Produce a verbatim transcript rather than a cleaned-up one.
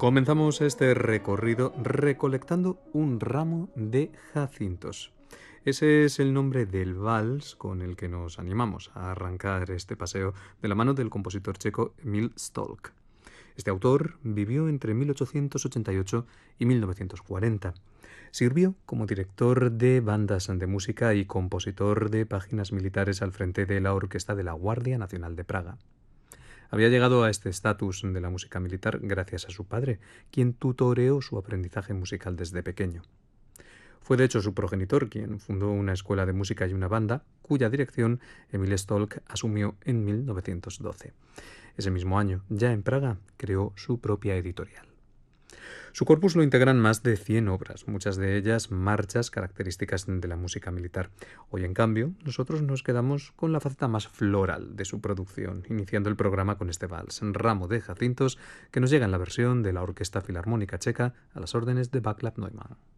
Comenzamos este recorrido recolectando un ramo de jacintos. Ese es el nombre del vals con el que nos animamos a arrancar este paseo de la mano del compositor checo Emil Stolk. Este autor vivió entre mil ochocientos ochenta y ocho y mil novecientos cuarenta. Sirvió como director de bandas de música y compositor de páginas militares al frente de la Orquesta de la Guardia Nacional de Praga. Había llegado a este estatus de la música militar gracias a su padre, quien tutoreó su aprendizaje musical desde pequeño. Fue de hecho su progenitor quien fundó una escuela de música y una banda, cuya dirección Emil Stolk asumió en mil novecientos doce. Ese mismo año, ya en Praga, creó su propia editorial. Su corpus lo integran más de cien obras, muchas de ellas marchas características de la música militar. Hoy, en cambio, nosotros nos quedamos con la faceta más floral de su producción, iniciando el programa con este vals, Ramo de Jacintos, que nos llega en la versión de la Orquesta Filarmónica Checa a las órdenes de Václav Neumann.